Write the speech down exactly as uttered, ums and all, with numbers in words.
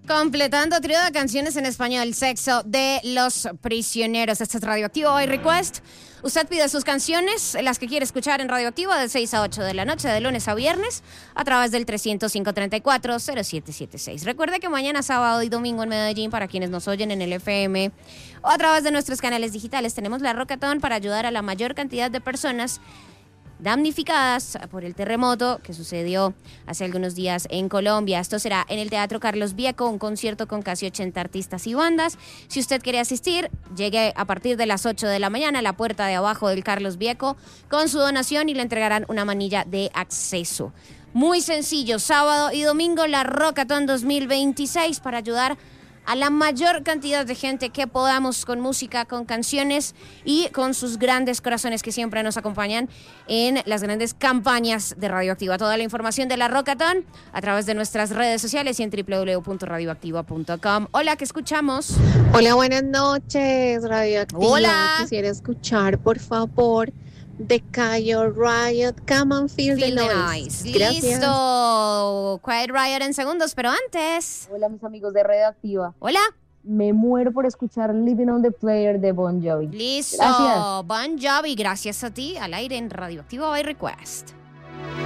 Completando trío de canciones en español, Sexo de Los Prisioneros. Este es Radioactivo by Request. Usted pide sus canciones, las que quiere escuchar en Radioactivo, de seis a ocho de la noche, de lunes a viernes, a través del tres cero cinco, tres cuatro, cero siete siete seis. Recuerde que mañana, sábado y domingo en Medellín, para quienes nos oyen en el F M o a través de nuestros canales digitales, tenemos la Rockathon para ayudar a la mayor cantidad de personas damnificadas por el terremoto que sucedió hace algunos días en Colombia. Esto será en el Teatro Carlos Vieco, un concierto con casi ochenta artistas y bandas. Si usted quiere asistir, llegue a partir de las ocho de la mañana a la puerta de abajo del Carlos Vieco con su donación y le entregarán una manilla de acceso. Muy sencillo, sábado y domingo la Rockathon dos mil veintiséis para ayudar a la mayor cantidad de gente que podamos, con música, con canciones y con sus grandes corazones que siempre nos acompañan en las grandes campañas de Radioactiva. Toda la información de la Rockathon a través de nuestras redes sociales y en doble u doble u doble u punto radioactiva punto com. Hola, ¿qué escuchamos? Hola, buenas noches, Radioactiva. Hola. Quisiera escuchar, por favor, de Cayo Riot, Come and Feel, Feel the the Noise. Noise. Gracias. Listo. Quiet Riot en segundos, pero antes. Hola, mis amigos de Radioactiva. Hola. Me muero por escuchar Living on the Player de Bon Jovi. Listo. Gracias. Bon Jovi, gracias a ti, al aire en Radioactiva by Request.